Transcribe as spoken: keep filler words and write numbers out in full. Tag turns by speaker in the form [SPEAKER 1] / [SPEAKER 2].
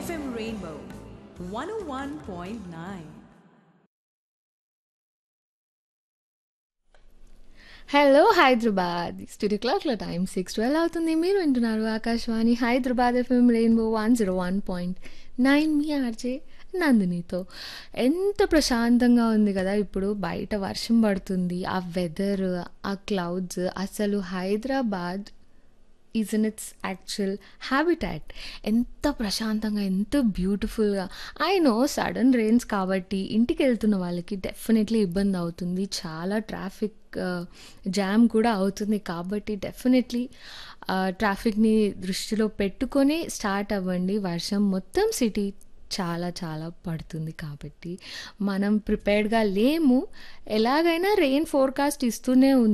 [SPEAKER 1] F M Rainbow one oh one point nine.
[SPEAKER 2] Hello Hyderabad studio క్లాక్లో time six twelve అవుతుంది. మీరు వింటున్నారు Akashvani Hyderabad FM rainbow one zero one point nine మీ RJ నందినితో. ఎంత ప్రశాంతంగా ఉంది కదా, ఇప్పుడు బయట వర్షం పడుతుంది, ఆ వెదర్, ఆ క్లౌడ్స్, అసలు Hyderabad is in it's actual habitat. ఎంత ప్రశాంతంగా, ఎంత బ్యూటిఫుల్గా. ఐ నో సడన్ రెయిన్స్ కాబట్టి ఇంటికి వెళ్తున్న వాళ్ళకి డెఫినెట్లీ ఇబ్బంది అవుతుంది, చాలా ట్రాఫిక్ జామ్ కూడా అవుతుంది. కాబట్టి డెఫినెట్లీ ట్రాఫిక్ని దృష్టిలో పెట్టుకొని స్టార్ట్ అవ్వండి. వర్షం మొత్తం సిటీ చాలా చాలా పడుతుంది కాబట్టి మనం ప్రిపేర్డ్గా లేము. ఎలాగైనా రెయిన్ ఫోర్కాస్ట్ ఇస్తూనే ఉంది.